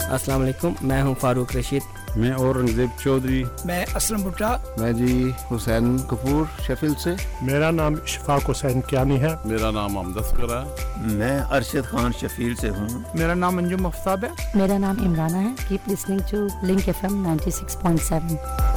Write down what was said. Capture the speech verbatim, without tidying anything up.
अस्सलाम वालेकुम, मैं हूं फारूक रशीद। मैं औरंगजेब चौधरी। मैं असलम भुट्टा। मैं जी हुसैन कपूर शेफिल्ड से। मेरा नाम इशफाक हुसैन कियानी है। मेरा नाम अमजद असगर है। मैं अरशद खान शफील से हूँ। मेरा नाम अंजुम अफ्ताब है। मेरा नाम इमराना है। Keep listening to link F M ninety six point seven.